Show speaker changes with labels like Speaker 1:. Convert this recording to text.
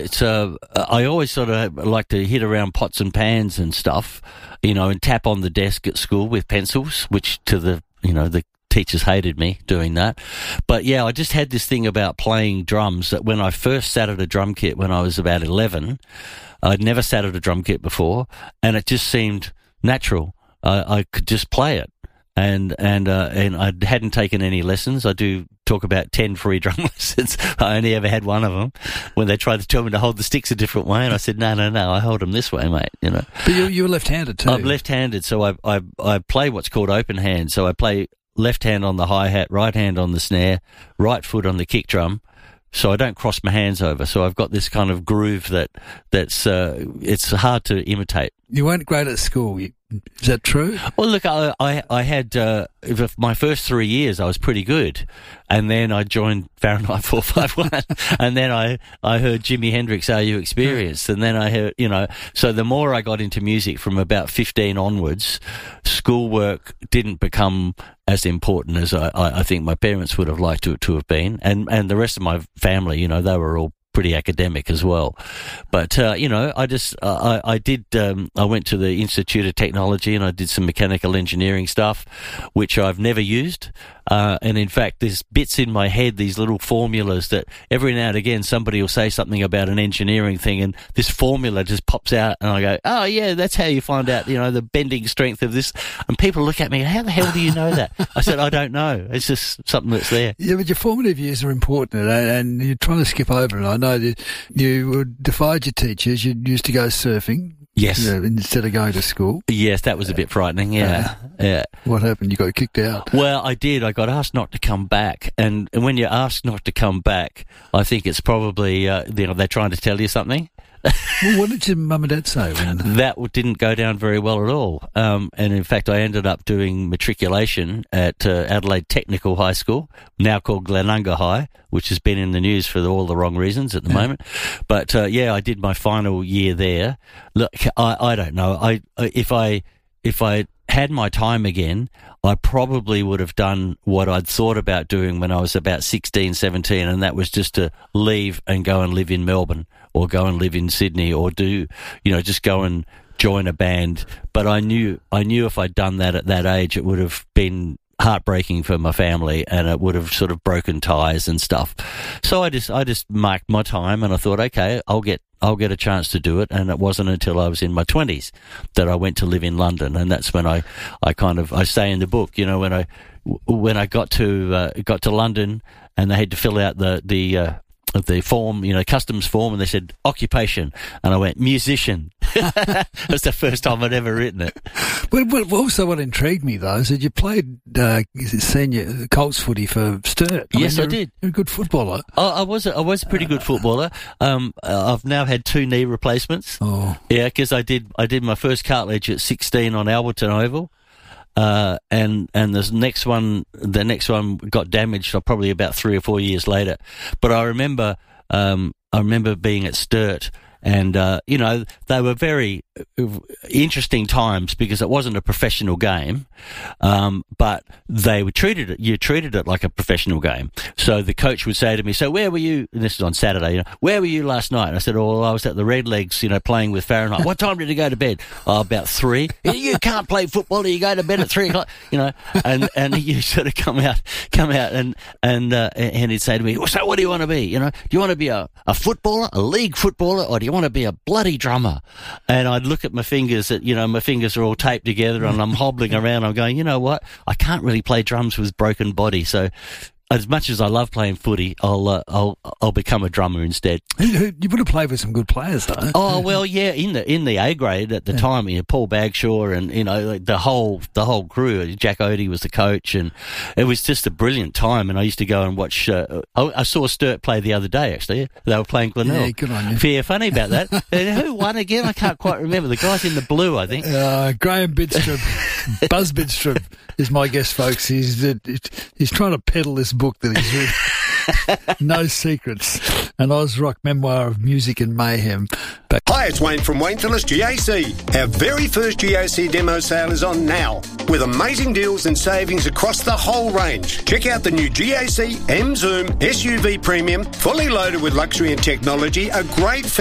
Speaker 1: I always sort of like to hit around pots and pans and stuff, and tap on the desk at school with pencils, which to the teachers hated me doing that. But yeah, I just had this thing about playing drums that when I first sat at a drum kit when I was about 11, I'd never sat at a drum kit before, and it just seemed natural. I could just play it. And I hadn't taken any lessons. I do talk about 10 free drum lessons. I only ever had one of them when they tried to tell me to hold the sticks a different way, and I said, no, I hold them this way, mate.
Speaker 2: But you were left-handed too.
Speaker 1: I'm left-handed, so I play what's called open hand. So I play left hand on the hi-hat, right hand on the snare, right foot on the kick drum. So I don't cross my hands over. So I've got this kind of groove that's it's hard to imitate.
Speaker 2: You weren't great at school. Is that true?
Speaker 1: Well, look, I had my first 3 years I was pretty good, and then I joined Fahrenheit 451, and then I heard Jimi Hendrix, Are You Experienced? And then I heard, so the more I got into music from about 15 onwards, schoolwork didn't become as important as I think my parents would have liked to have been, and the rest of my family, they were all pretty academic as well. But, I went to the Institute of Technology and I did some mechanical engineering stuff, which I've never used. And in fact, there's bits in my head, these little formulas that every now and again somebody will say something about an engineering thing and this formula just pops out and I go, oh yeah, that's how you find out, the bending strength of this. And people look at me, how the hell do you know that? I said, I don't know. It's just something that's there.
Speaker 2: Yeah, but your formative years are important and you're trying to skip over it. I know that you defied your teachers. You used to go surfing.
Speaker 1: Yes.
Speaker 2: Instead of going to school.
Speaker 1: Yes, that was a bit frightening, yeah. Yeah.
Speaker 2: What happened? You got kicked out?
Speaker 1: Well, I did. I got asked not to come back. And when you're asked not to come back, I think it's probably, they're trying to tell you something.
Speaker 2: Well, what did your mum and dad say?
Speaker 1: That didn't go down very well at all. And in fact, I ended up doing matriculation at Adelaide Technical High School, now called Glenunga High, which has been in the news for all the wrong reasons at the moment. But I did my final year there. Look, I don't know. If I had my time again, I probably would have done what I'd thought about doing when I was about 16, 17, and that was just to leave and go and live in Melbourne or go and live in Sydney or just go and join a band. But I knew if I'd done that at that age, it would have been heartbreaking for my family and it would have sort of broken ties and stuff. So I just marked my time and I thought, okay, I'll get a chance to do it. And it wasn't until I was in my 20s that I went to live in London. And that's when I say in the book, when I got to London and they had to fill out the form, customs form, and they said occupation, and I went musician. That's the first time I'd ever written it.
Speaker 2: But also, what intrigued me though is that you played senior Colts footy for Sturt.
Speaker 1: Yes, I did.
Speaker 2: You're a good footballer.
Speaker 1: I was a pretty good footballer. I've now had 2 knee replacements.
Speaker 2: Oh,
Speaker 1: yeah, because I did my first cartilage at 16 on Alberton Oval. And the next one got damaged probably about 3 or 4 years later. But I remember being at Sturt and, they were very interesting times because it wasn't a professional game. But you treated it like a professional game. So the coach would say to me, so where were you, and this is on Saturday, where were you last night? And I said, oh, I was at the Redlegs, playing with Fahrenheit. What time did you go to bed? Oh, about 3. You can't play football, you go to bed at 3 o'clock, and you sort of come out and he'd say to me, well, so what do you want to be? Do you want to be a footballer, a league footballer, or do you want to be a bloody drummer? And I'd look at my fingers my fingers are all taped together and I'm hobbling around. I'm going, you know what? I can't really play drums with broken body. So as much as I love playing footy, I'll become a drummer instead.
Speaker 2: You would have played with some good players, though.
Speaker 1: Oh well, yeah. In the A grade at the time, Paul Bagshaw and the whole crew. Jack Odie was the coach, and it was just a brilliant time. And I used to go and watch. I saw Sturt play the other day. Actually, they were playing Glenelg.
Speaker 2: Yeah, good on you.
Speaker 1: Fair funny about that. Who won again? I can't quite remember. The guys in the blue, I think.
Speaker 2: Graham Bidstrom, Buzz Bidstrom is my guest, folks. He's trying to peddle this book that he's written. No secrets. an Oz rock memoir of music and mayhem.
Speaker 3: Hi, it's Wayne from Wayne Phillips GAC. Our very first GAC demo sale is on now, with amazing deals and savings across the whole range. Check out the new GAC M Zoom SUV Premium, fully loaded with luxury and technology, a great